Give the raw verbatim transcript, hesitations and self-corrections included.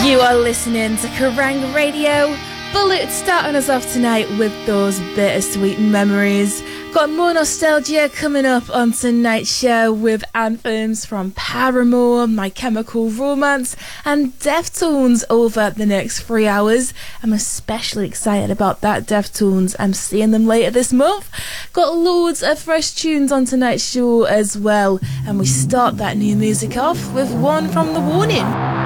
You are listening to Kerrang Radio. Bullet starting us off tonight with those bittersweet memories. Got more nostalgia coming up on tonight's show with anthems from Paramore, My Chemical Romance and Deftones over the next three hours. I'm especially excited about that, Deftones. I'm seeing them later this month. Got loads of fresh tunes on tonight's show as well. And we start that new music off with one from The Warning.